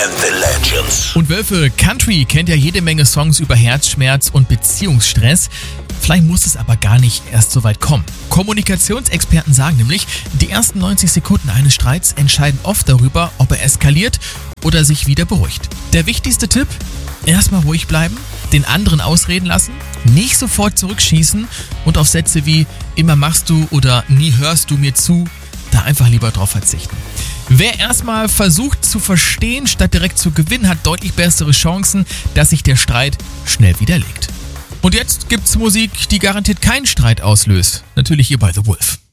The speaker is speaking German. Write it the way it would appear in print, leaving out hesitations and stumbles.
and the Legends. Und Wölfe, Country kennt ja jede Menge Songs über Herzschmerz und Beziehungsstress. Vielleicht muss es aber gar nicht erst so weit kommen. Kommunikationsexperten sagen nämlich, die ersten 90 Sekunden eines Streits entscheiden oft darüber, ob er eskaliert oder sich wieder beruhigt. Der wichtigste Tipp: erstmal ruhig bleiben, den anderen ausreden lassen, nicht sofort zurückschießen und auf Sätze wie immer machst du oder nie hörst du mir zu, da einfach lieber drauf verzichten. Wer erstmal versucht zu verstehen, statt direkt zu gewinnen, hat deutlich bessere Chancen, dass sich der Streit schnell widerlegt. Und jetzt gibt's Musik, die garantiert keinen Streit auslöst. Natürlich hier bei The Wolf.